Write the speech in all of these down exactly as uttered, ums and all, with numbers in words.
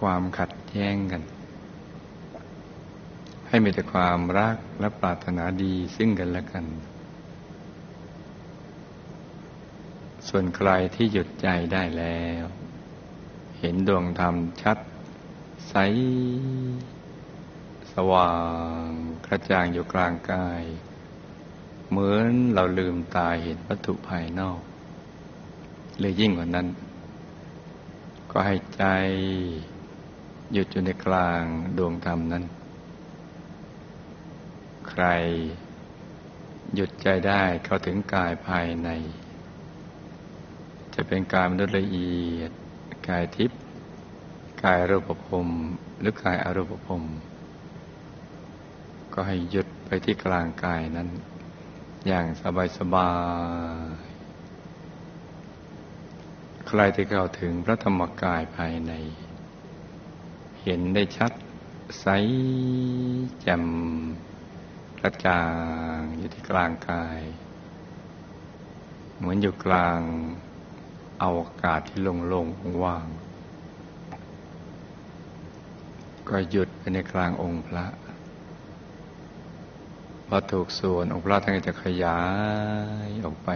ความขัดแย้งกันให้มีแต่ความรักและปรารถนาดีซึ่งกันและกันส่วนใครที่หยุดใจได้แล้วเห็นดวงธรรมชัดใสสว่างกระจ่างอยู่กลางกายเหมือนเราลืมตาเห็นวัตถุภายนอกหรือยิ่งกว่านั้นก็ให้ใจหยุดอยู่ในกลางดวงธรรมนั้นใครหยุดใจได้เข้าถึงกายภายในจะเป็นกายมนุษย์ละเอียดกายทิพย์กายรูปภพหรือกายอรูปภพก็ให้หยุดไปที่กลางกายนั้นอย่างสบายๆใครที่เข้าถึงพระธรรมกายภายในเห็นได้ชัดใสแจ่มกระจ่างอยู่ที่กลางกายเหมือนอยู่กลางอวกาศที่โล่งๆว่างก็หยุดไปในกลางองค์พระพอถูกส่วนองค์พระท่านก็จะขยายออกไป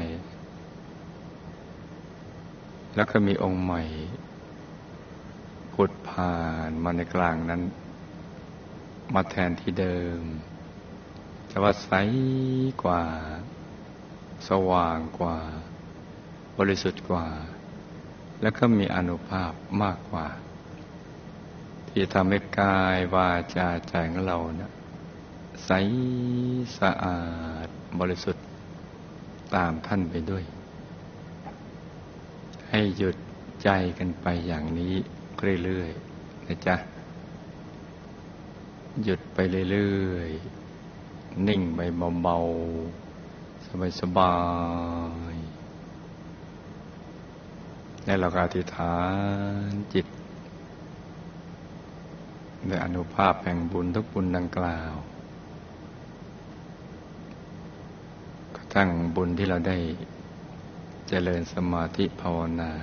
แล้วก็มีองค์ใหม่ผุดผ่านมาในกลางนั้นมาแทนที่เดิมจะว่าใสกว่าสว่างกว่าบริสุทธิ์กว่าแล้วก็มีอานุภาพมากกว่าที่ทำให้กายวาจาใจของเราเนี่ยใสสะอาดบริสุทธิ์ตามท่านไปด้วยให้หยุดใจกันไปอย่างนี้เรื่อยๆนะจ๊ะหยุดไปเรื่อยๆนิ่งไปเบาๆสบายๆแล้วเราก็อธิษฐานจิตด้วยอานุภาพแห่งบุญทุกบุญดังกล่าวกระทั่งบุญที่เราได้เจริญสมาธิภาวนา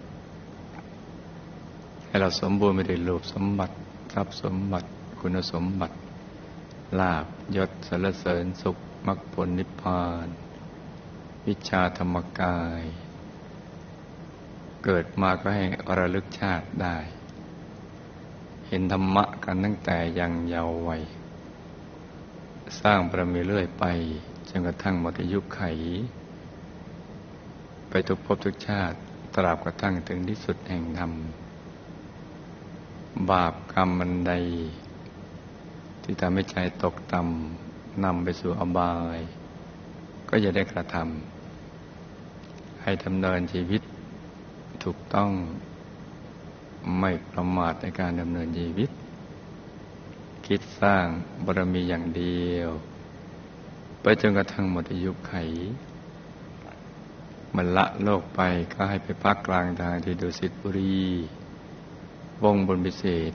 ให้เราสมบูรณ์ไปด้วยรูปสมบัติทรัพย์สมบัติคุณสมบัติลาภยศสรรเสริญสุขมรรคผลนิพพานวิชาธรรมกายเกิดมาก็ให้ระลึกชาติได้เห็นธรรมะกันตั้งแต่ยังเยาว์วัยสร้างบารมีเรื่อยไปจนกระทั่งหมดอายุไขไปทุกภพทุกชาติตราบกระทั่งถึงที่สุดแห่งธรรมบาปกรรมอันใดที่ทำให้ใจตกต่ำนำไปสู่อบายก็อย่าได้กระทำให้ดำเนินชีวิตถูกต้องไม่ประมาทในการดำเนินชีวิตคิดสร้างบารมีอย่างเดียวไปจนกระทั่งหมดอายุไขมันละโลกไปก็ให้ไปพักกลางทางที่ดุสิตบุรีวงบนพิเศษ